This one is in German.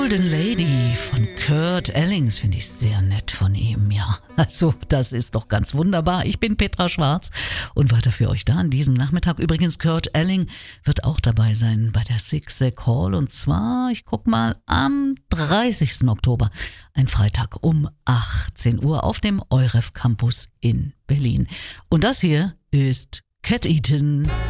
Golden Lady von Kurt Ellings finde ich sehr nett von ihm, ja. Also das ist doch ganz wunderbar. Ich bin Petra Schwarz und weiter für euch da an diesem Nachmittag. Übrigens, Kurt Elling wird auch dabei sein bei der Zig-Zag Hall und zwar, ich guck mal, am 30. Oktober, ein Freitag um 18 Uhr auf dem EUREF Campus in Berlin. Und das hier ist Cat Eaton.